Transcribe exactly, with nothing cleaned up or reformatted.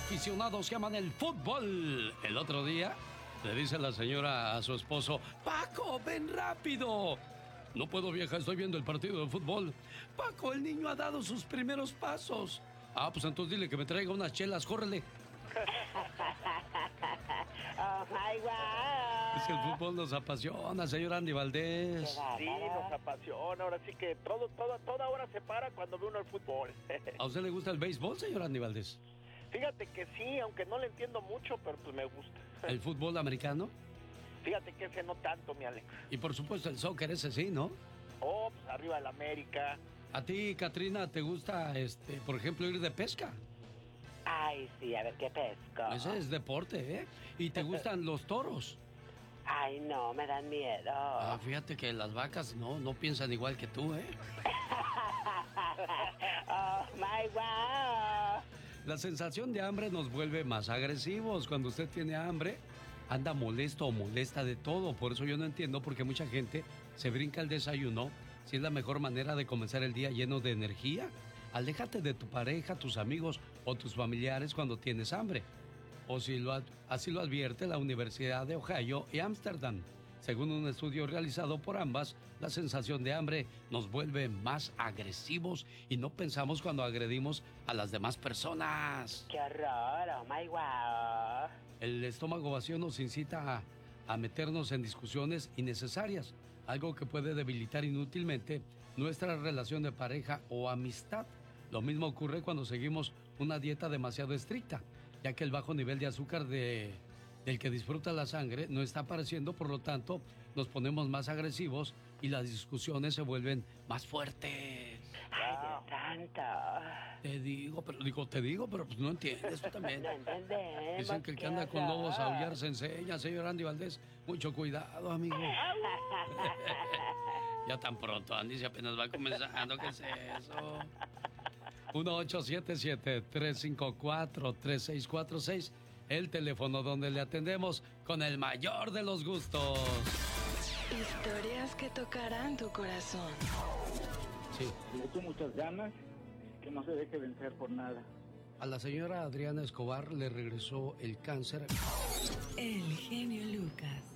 aficionados que aman el fútbol. El otro día le dice la señora a su esposo: Paco, ven rápido. No puedo, vieja, estoy viendo el partido de fútbol. Paco, el niño ha dado sus primeros pasos. Ah, pues entonces dile que me traiga unas chelas, córrele. Oh my God. Es que el fútbol nos apasiona, señor Andy Valdés. Sí, nos apasiona. Ahora sí que todo, todo, toda hora se para cuando ve uno el fútbol. ¿A usted le gusta el béisbol, señor Andy Valdés? Fíjate que sí, aunque no le entiendo mucho, pero pues me gusta. ¿El fútbol americano? Fíjate que ese no tanto, mi Alex. Y por supuesto el soccer, ese sí, ¿no? Oh, pues arriba el América. ¿A ti, Katrina, te gusta, este, por ejemplo, ir de pesca? Ay, sí, a ver qué pesco. Ese es deporte, ¿eh? ¿Y te gustan los toros? Ay, no, me dan miedo. Ah, fíjate que las vacas no, no piensan igual que tú, ¿eh? Oh my God. La sensación de hambre nos vuelve más agresivos. Cuando usted tiene hambre, anda molesto o molesta de todo. Por eso yo no entiendo por qué mucha gente se brinca el desayuno si es la mejor manera de comenzar el día lleno de energía. Aléjate de tu pareja, tus amigos o tus familiares cuando tienes hambre. O si lo, así lo advierte la Universidad de Ohio y Ámsterdam. Según un estudio realizado por ambas, la sensación de hambre nos vuelve más agresivos y no pensamos cuando agredimos a las demás personas. ¡Qué horror! ¡Oh, my wow! El estómago vacío nos incita a, a meternos en discusiones innecesarias, algo que puede debilitar inútilmente nuestra relación de pareja o amistad. Lo mismo ocurre cuando seguimos una dieta demasiado estricta, ya que el bajo nivel de azúcar de... del que disfruta la sangre no está apareciendo, por lo tanto nos ponemos más agresivos y las discusiones se vuelven más fuertes. ¡Ay, Dios santo! Te digo, pero digo, te digo, pero pues no entiendes tú también. No entendemos. Dicen que el que anda con lobos a aullar se enseña, señor Andy Valdés. Mucho cuidado, amigo. Ya tan pronto, Andy, si apenas va comenzando, ¿qué es eso? uno ocho siete siete, tres cinco cuatro, tres seis cuatro seis, el teléfono donde le atendemos con el mayor de los gustos. Historias que tocarán tu corazón. Sí. Le echo muchas ganas, que no se deje vencer por nada. A la señora Adriana Escobar le regresó el cáncer. El genio Lucas.